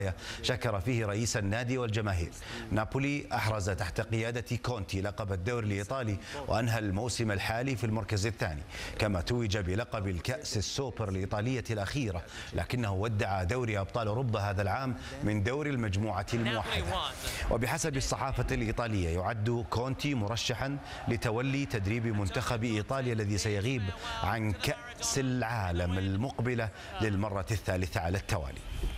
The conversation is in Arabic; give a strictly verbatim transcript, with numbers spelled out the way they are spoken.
شكر فيه رئيس النادي والجماهير. نابولي أحرز تحت قيادة كونتي لقب الدوري الإيطالي وأنهى الموسم الحالي في المركز الثاني، كما توج بلقب الكأس السوبر الإيطالية الأخيرة، لكنه ودع دوري أبطال أوروبا هذا العام من دوري المجموعة الموحدة. وبحسب الصحافة الإيطالية يعد كونتي مرشحا لتولي تدريب منتخب إيطاليا الذي سيغيب عن كأس العالم المقبلة للمرة الثالثة على التوالي.